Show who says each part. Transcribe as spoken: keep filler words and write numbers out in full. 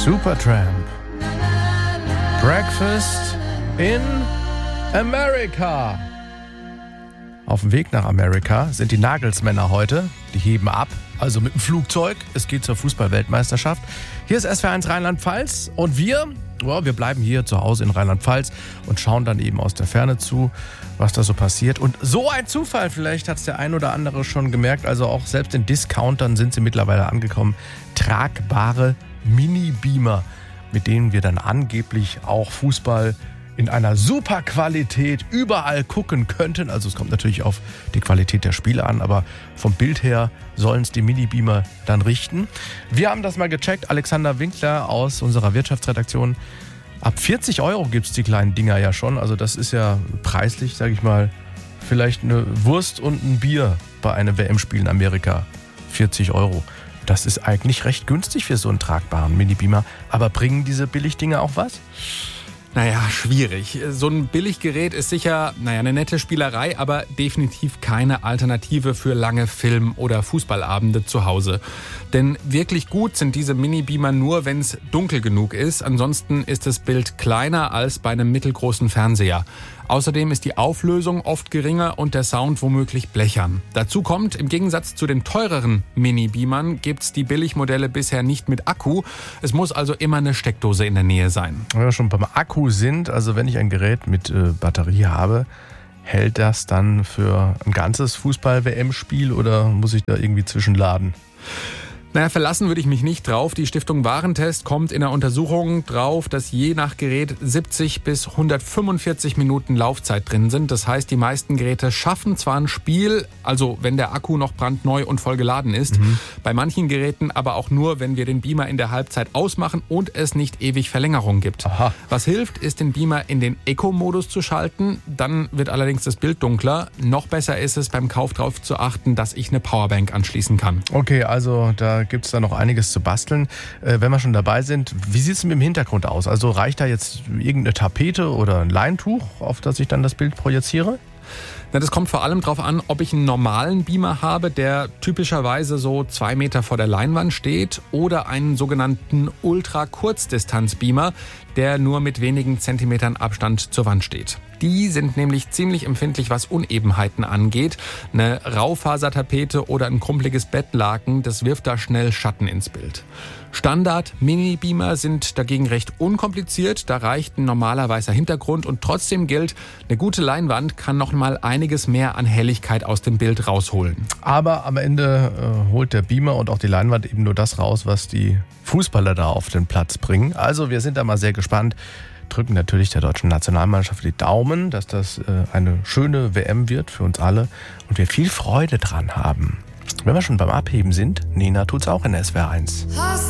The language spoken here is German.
Speaker 1: Supertramp. Breakfast in America. Auf dem Weg nach Amerika sind die Nagelsmänner heute. Die heben ab, also mit dem Flugzeug. Es geht zur Fußball-Weltmeisterschaft. Hier ist S W R eins Rheinland-Pfalz und wir, ja, wir bleiben hier zu Hause in Rheinland-Pfalz und schauen dann eben aus der Ferne zu, was da so passiert. Und so ein Zufall, vielleicht hat es der ein oder andere schon gemerkt, also auch selbst in Discountern sind sie mittlerweile angekommen. Tragbare Mini-Beamer, mit denen wir dann angeblich auch Fußball in einer super Qualität überall gucken könnten. Also es kommt natürlich auf die Qualität der Spiele an, aber vom Bild her sollen es die Mini-Beamer dann richten. Wir haben das mal gecheckt. Alexander Winkler aus unserer Wirtschaftsredaktion. Ab vierzig Euro gibt es die kleinen Dinger ja schon. Also das ist ja preislich, sage ich mal, vielleicht eine Wurst und ein Bier bei einem W M-Spiel in Amerika. vierzig Euro. Das ist eigentlich recht günstig für so einen tragbaren Mini-Beamer. Aber bringen diese Billigdinger auch was?
Speaker 2: Naja, schwierig. So ein Billiggerät ist sicher, naja, eine nette Spielerei, aber definitiv keine Alternative für lange Film- oder Fußballabende zu Hause. Denn wirklich gut sind diese Mini-Beamer nur, wenn es dunkel genug ist. Ansonsten ist das Bild kleiner als bei einem mittelgroßen Fernseher. Außerdem ist die Auflösung oft geringer und der Sound womöglich blechern. Dazu kommt, im Gegensatz zu den teureren Mini-Beamern gibt's die Billigmodelle bisher nicht mit Akku. Es muss also immer eine Steckdose in der Nähe sein.
Speaker 1: Wenn wir schon beim Akku sind, also wenn ich ein Gerät mit äh, Batterie habe, hält das dann für ein ganzes Fußball-W M-Spiel oder muss ich da irgendwie zwischenladen?
Speaker 2: Naja, verlassen würde ich mich nicht drauf. Die Stiftung Warentest kommt in der Untersuchung drauf, dass je nach Gerät siebzig bis hundertfünfundvierzig Minuten Laufzeit drin sind. Das heißt, die meisten Geräte schaffen zwar ein Spiel, also wenn der Akku noch brandneu und voll geladen ist, mhm. bei manchen Geräten aber auch nur, wenn wir den Beamer in der Halbzeit ausmachen und es nicht ewig Verlängerung gibt.
Speaker 1: Aha.
Speaker 2: Was hilft, ist den Beamer in den Eco-Modus zu schalten. Dann wird allerdings das Bild dunkler. Noch besser ist es, beim Kauf darauf zu achten, dass ich eine Powerbank anschließen kann.
Speaker 1: Okay, also da gibt es da noch einiges zu basteln. Äh, wenn wir schon dabei sind, wie sieht es mit dem Hintergrund aus? Also reicht da jetzt irgendeine Tapete oder ein Leintuch, auf das ich dann das Bild projiziere?
Speaker 2: Na, das kommt vor allem darauf an, ob ich einen normalen Beamer habe, der typischerweise so zwei Meter vor der Leinwand steht, oder einen sogenannten Ultra-Kurzdistanz-Beamer, der nur mit wenigen Zentimetern Abstand zur Wand steht. Die sind nämlich ziemlich empfindlich, was Unebenheiten angeht. Eine Raufasertapete oder ein krumpeliges Bettlaken, das wirft da schnell Schatten ins Bild. Standard-Mini-Beamer sind dagegen recht unkompliziert. Da reicht ein normaler weißer Hintergrund und trotzdem gilt, eine gute Leinwand kann noch mal einiges mehr an Helligkeit aus dem Bild rausholen.
Speaker 1: Aber am Ende äh, holt der Beamer und auch die Leinwand eben nur das raus, was die Fußballer da auf den Platz bringen. Also wir sind da mal sehr gespannt. Drücken natürlich der deutschen Nationalmannschaft die Daumen, dass das äh, eine schöne W M wird für uns alle und wir viel Freude dran haben. Wenn wir schon beim Abheben sind, Nina tut's auch in S W R eins.